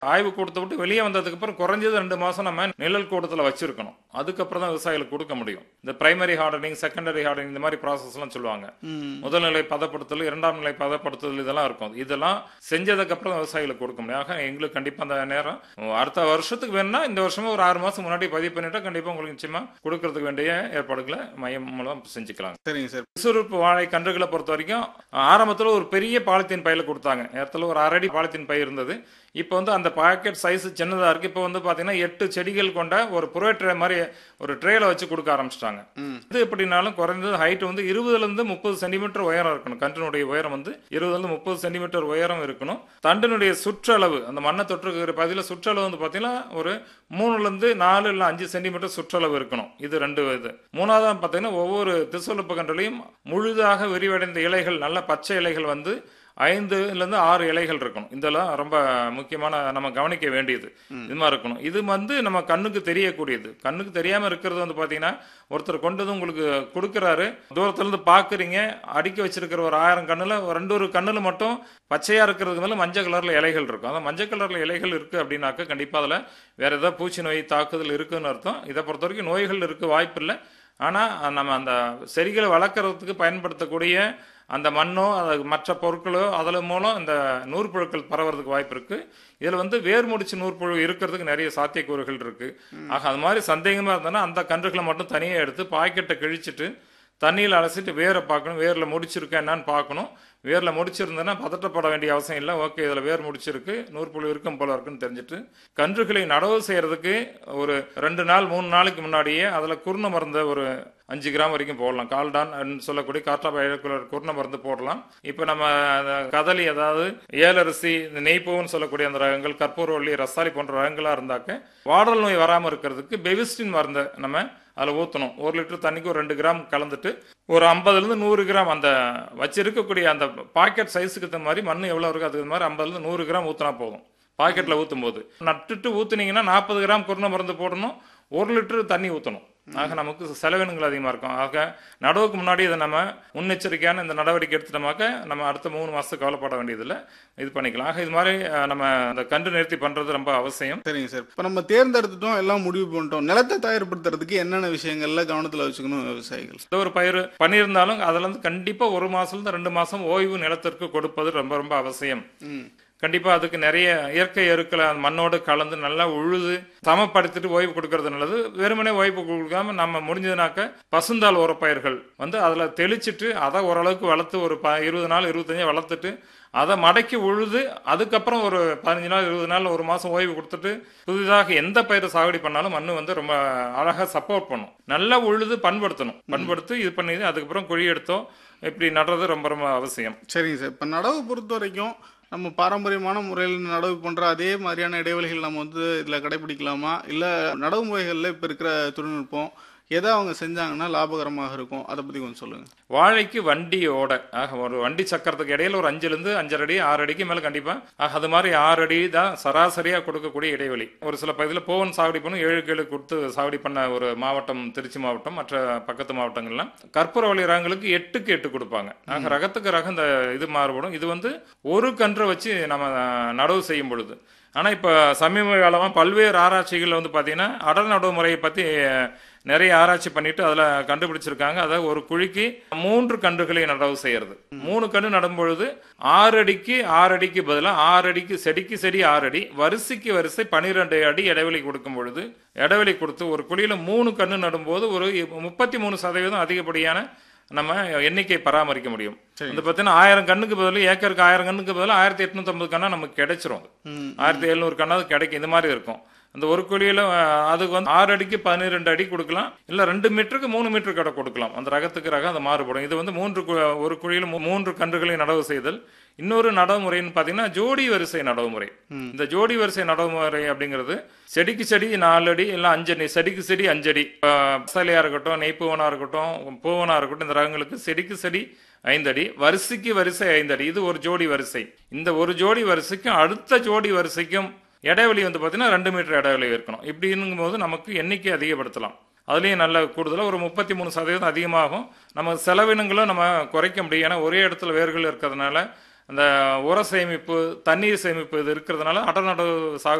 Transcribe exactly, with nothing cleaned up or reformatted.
ஆய்வு கூடத்தை விட்டு வெளியே வந்ததுக்கு அப்புறம் குறைஞ்சது ரெண்டு மாசம் நம்ம நிழல் கூடத்தில் வச்சிருக்கணும். அதுக்கப்புறம் தான் விவசாயிகளுக்கு கொடுக்க முடியும். இந்த பிரைமரி ஹார்டனிங், செகண்டரி ஹார்டனிங் இந்த மாதிரி ப்ராசஸ் எல்லாம் சொல்லுவாங்க. முதல் நிலை பதப்படுத்தல், இரண்டாம் நிலை பதப்படுத்துதல் இதெல்லாம் இருக்கும். இதெல்லாம் செஞ்சதுக்கு அப்புறம் விவசாயிகளுக்கு கொடுக்க முடியும். ஆக எங்களுக்கு கண்டிப்பா அந்த நேரம் அடுத்த வருஷத்துக்கு வேணும்னா இந்த வருஷமே ஒரு ஆறு மாசம் முன்னாடி பதிவு பண்ணிட்டா கண்டிப்பா உங்களுக்கு நிச்சயமா கொடுக்கறதுக்கு வேண்டிய ஏற்பாடுகளை மையம் மூலம் செஞ்சுக்கலாம். சரிங்க சார். சுறுப்பு வாழை கன்றுகளை பொறுத்த வரைக்கும் ஆரம்பத்தில் ஒரு பெரிய பாலித்தீன் பையில கொடுத்தாங்க. நேரத்தில் ஒரு அரடி பாலித்தீன் பை இருந்தது. இப்போ வந்து அந்த பாக்கெட் சைஸ் சின்னதா இருக்கு. இப்போ வந்து பாத்தீங்கன்னா எட்டு செடிகள் கொண்ட ஒரு புரோ ட்ரே மாதிரி ஒரு ட்ரேல வச்சு கொடுக்க ஆரம்பிச்சிட்டாங்க. இது எப்படினாலும் குறைந்தது ஹைட் வந்து இருபதுல இருந்து முப்பது சென்டிமீட்டர் உயரம் இருக்கணும். கன்றினுடைய உயரம் வந்து இருபதுல இருந்து முப்பது சென்டிமீட்டர் உயரம் இருக்கணும். தண்டினுடைய சுற்றளவு அந்த மண்ணை தொற்றுக்கிற பதில சுற்றளவு வந்து பாத்தீங்கன்னா ஒரு மூணுல இருந்து நாலு இல்ல அஞ்சு சென்டிமீட்டர் சுற்றளவு இருக்கணும். இது ரெண்டு இது. மூணாவது பாத்தீங்கன்னா ஒவ்வொரு திசுவலுப்பு கன்றுலையும் முழுதாக விரிவடைந்த இலைகள், நல்ல பச்சை இலைகள் வந்து ஐந்துல இருந்து ஆறு இலைகள் இருக்கணும். இதெல்லாம் ரொம்ப முக்கியமான நம்ம கவனிக்க வேண்டியது. இது மாதிரி இருக்கணும். இது வந்து நம்ம கண்ணுக்கு தெரியக்கூடியது. கண்ணுக்கு தெரியாம இருக்கிறது வந்து பாத்தீங்கன்னா ஒருத்தர் கொண்டு வந்து உங்களுக்கு கொடுக்கறாரு, தூரத்துல இருந்து பாக்குறீங்க, அடுக்கி வச்சிருக்கிற ஒரு ஆயிரம் கண்ணுல ரெண்டு ஒரு கண்ணுல மட்டும் பச்சையா இருக்கிறதுக்கு மேல மஞ்சள் கலர்ல இலைகள் இருக்கும். அந்த மஞ்சள் கலர்ல இலைகள் இருக்கு அப்படின்னாக்க கண்டிப்பா அதுல வேற ஏதாவது பூச்சி நோய் தாக்குதல் இருக்குன்னு அர்த்தம். இதை பொறுத்த வரைக்கும் நோய்கள் இருக்கு வாய்ப்பு இல்லை. ஆனா நம்ம அந்த செடிகளை வளர்க்கறதுக்கு பயன்படுத்தக்கூடிய அந்த மண்ணோ மற்ற பொருட்களோ அதில் மூலம் இந்த நூற்புழுக்கள் பரவறதுக்கு வாய்ப்பு இருக்கு. இதுல வந்து வேர் முடிச்சு நூற்புழு இருக்கிறதுக்கு நிறைய சாத்தியக்கூறுகள் இருக்கு. ஆக அது மாதிரி சந்தேகமா இருந்ததுன்னா அந்த கன்றுகளை மட்டும் தனியா எடுத்து பாக்கெட்டை கிழிச்சிட்டு தண்ணியில் அலசிட்டு வேரை பார்க்கணும். வேரில் முடிச்சிருக்கேன் என்னன்னு பார்க்கணும். வேரில் முடிச்சிருந்தேன்னா பதட்டப்பட வேண்டிய அவசியம் இல்லை. ஓகே, இதில் வேர் முடிச்சிருக்கு, நூற்புழு இருக்கும் போல இருக்குன்னு தெரிஞ்சுட்டு கன்றுகளை நடவு செய்யறதுக்கு ஒரு ரெண்டு நாள் மூணு நாளைக்கு முன்னாடியே அதில் குருண மருந்து ஒரு அஞ்சு கிராம் வரைக்கும் போடலாம். கால்டான் சொல்லக்கூடிய கார்டாபைலர் குருண மருந்து போடலாம். இப்போ நம்ம கதலி, அதாவது ஏலரிசி, இந்த நெய்ப்பூன்னு சொல்லக்கூடிய அந்த ரகங்கள், கற்பூரவள்ளி, ரசாலி போன்ற ரகங்களா இருந்தாக்க வாடல் நோய் வராமல் இருக்கிறதுக்கு பெவிஸ்டின் மருந்தை நம்ம அதில் ஊற்றணும். ஒரு லிட்டர் தண்ணிக்கு ஒரு ரெண்டு கிராம் கலந்துட்டு ஒரு ஐம்பதுலேருந்து நூறு கிராம் அந்த வச்சிருக்கக்கூடிய அந்த பாக்கெட் சைஸுக்கு தகுந்த மாதிரி மண் எவ்வளோ இருக்கு அதுக்கு மாதிரி ஐம்பதுலேருந்து நூறு கிராம் ஊற்றினா போதும். பாக்கெட்டில் ஊற்றும் போது நட்டுட்டு ஊற்றுனீங்கன்னா நாற்பது கிராம் குருண மருந்து போடணும், ஒரு லிட்டர் தண்ணி ஊற்றணும். ஆக நமக்கு செலவினங்கள் அதிகமாக இருக்கும். ஆக நடவுக்கு முன்னாடி இதை நம்ம முன்னெச்சரிக்கையான இந்த நடவடிக்கை எடுத்துட்டோமாக்க நம்ம அடுத்த மூணு மாசத்துக்கு கவலைப்பட வேண்டியதில்லை, இது பண்ணிக்கலாம். ஆக இது மாதிரி நம்ம அந்த கன்று நிறுத்தி பண்றது ரொம்ப அவசியம். சரிங்க சார். இப்போ நம்ம தேர்ந்தெடுத்துட்டோம், எல்லாம் முடிவு பண்ணிட்டோம், நிலத்தை தயார்படுத்துறதுக்கு என்னென்ன விஷயங்கள்ல கவனத்தில் வச்சுக்கணும் விவசாயிகள்? ஒரு பயிர் பண்ணியிருந்தாலும் அதுல இருந்து கண்டிப்பா ஒரு மாசத்துல இருந்து ரெண்டு மாசம் ஓய்வு நிலத்திற்கு கொடுப்பது ரொம்ப ரொம்ப அவசியம். கண்டிப்பா அதுக்கு நிறைய இயற்கை எருக்களை மண்ணோடு கலந்து நல்லா உழுது சமப்படுத்திட்டு ஓய்வு கொடுக்கறது நல்லது. வெறுமனே ஓய்வு கொடுக்காம நம்ம முடிஞ்சதுனாக்க பசுந்தாள் உரப்பயிர்கள் வந்து அதுல தெளிச்சிட்டு அதை ஓரளவுக்கு வளர்த்து ஒரு ப இருபது நாள் இருபத்தஞ்சு வளர்த்துட்டு அதை மடக்கி உழுது அதுக்கப்புறம் ஒரு பதினஞ்சு நாள் இருபது நாள் ஒரு மாசம் ஓய்வு கொடுத்துட்டு புதிதாக எந்த பயிரை சாகுபடி பண்ணாலும் மண்ணு வந்து ரொம்ப அழகா சப்போர்ட் பண்ணும். நல்லா உழுது பண்படுத்தணும். பண்படுத்தி இது பண்ணி அதுக்கப்புறம் குழி எடுத்தோம் இப்படி நடுறது ரொம்ப ரொம்ப அவசியம். சரிங்க சார். இப்போ நடவு பொறுத்த வரைக்கும் நம்ம பாரம்பரியமான முறையில் நடவு பண்ற அதே மாதிரியான இடைவெளிகள் நம்ம வந்து இதில் கடைபிடிக்கலாமா, இல்லை நடவு முறைகளில் இப்போ இருக்கிற தொழில்நுட்பம் எதை அவங்க செஞ்சாங்கன்னா லாபகரமாக இருக்கும், அதை பத்தி கொஞ்சம் சொல்லுங்க. வாழைக்கு வண்டியோட ஆக ஒரு வண்டி சக்கரத்துக்கு இடையில ஒரு அஞ்சுல இருந்து அஞ்சரை அடி ஆறு அடிக்கு மேல கண்டிப்பா ஆக அது மாதிரி ஆறு அடி தான் சராசரியா கொடுக்கக்கூடிய இடைவெளி. ஒரு சில பகுதியில் போவன் சாகுடி பண்ணும் ஏழு ஏழு கொடுத்து சாகுடி பண்ண ஒரு மாவட்டம் திருச்சி மாவட்டம், மற்ற பக்கத்து மாவட்டங்கள்லாம் கற்பூரவள்ளி ரகங்களுக்கு எட்டுக்கு எட்டு கொடுப்பாங்க. ஆக ரகத்துக்கு ரகம் இந்த இது மாறுபடும். இது வந்து ஒரு கன்றை வச்சு நம்ம நடவு செய்யும் பொழுது. ஆனா இப்ப சமீப காலமா பல்வேறு ஆராய்ச்சிகள் வந்து பாத்தீங்கன்னா அடர் நடவு முறையை பத்தி நிறைய ஆராய்ச்சி பண்ணிட்டு அதுல கண்டுபிடிச்சிருக்காங்க. அதாவது ஒரு குழிக்கு மூன்று கன்றுகளை நடவு செய்யறது. மூணு கன்று நடும் பொழுது ஆறு அடிக்கு ஆறு அடிக்கு பதிலாக ஆறு அடிக்கு செடிக்கு செடி ஆறு அடி, வரிசைக்கு வரிசை பனிரெண்டு அடி இடைவெளி கொடுக்கும் பொழுது இடைவெளி கொடுத்து ஒரு குழியில மூணு கன்று நடும்போது ஒரு முப்பத்தி மூணு சதவீதம் அதிகப்படியான நம்ம எண்ணிக்கை பராமரிக்க முடியும். இந்த பார்த்தீங்கன்னா ஆயிரம் கண்ணுக்கு பதில் ஏக்கருக்கு ஆயிரம் கண்ணுக்கு பதில் ஆயிரத்தி எட்நூத்தி ஐம்பது கண்ணா நமக்கு கிடைச்சிரும். ஆயிரத்தி எழுநூறு கண்ணாவது கிடைக்கும். இந்த மாதிரி இருக்கும். அந்த ஒரு குழியில அதுக்கு வந்து ஆறு அடிக்கு பதினிரெண்டு அடி கொடுக்கலாம், இல்ல ரெண்டு மீட்டருக்கு மூணு மீட்டர் கடை கொடுக்கலாம். அந்த ரகத்துக்கு ரகம் அது மாறுபடும். இது வந்து மூன்று ஒரு குழியில மூன்று கன்றுகளை நடவு செய்தல். இன்னொரு நடவு முறைன்னு பாத்தீங்கன்னா ஜோடி வரிசை நடவு முறை. இந்த ஜோடி வரிசை நடவு முறை அப்படிங்கிறது செடிக்கு செடி நாலு அடி இல்ல அஞ்சு அடி, செடிக்கு செடி அஞ்சு அடி. மசாலையா இருக்கட்டும், நெய்ப்பூவனா இருக்கட்டும், பூவனா இருக்கட்டும், இந்த ரகங்களுக்கு செடிக்கு செடி ஐந்து அடி, வரிசைக்கு வரிசை ஐந்து அடி. இது ஒரு ஜோடி வரிசை. இந்த ஒரு ஜோடி வரிசைக்கும் அடுத்த ஜோடி வரிசைக்கும் இடைவெளி வந்து பாத்தீங்கன்னா ரெண்டு மீட்டர் இடைவெளி இருக்கணும். இப்படிங்கும் போது நமக்கு எண்ணிக்கை அதிகப்படுத்தலாம். அதுலேயும் நல்ல கூடுதலாக ஒரு முப்பத்தி மூணு சதவீதம் அதிகமாகும். நம்ம செலவினங்களும் நம்ம குறைக்க முடியும். ஏன்னா ஒரே இடத்துல வேர்கள் இருக்கிறதுனால அந்த உர சேமிப்பு, தண்ணீர் சேமிப்பு இது இருக்கிறதுனால அடர் நடவு சாகுபடி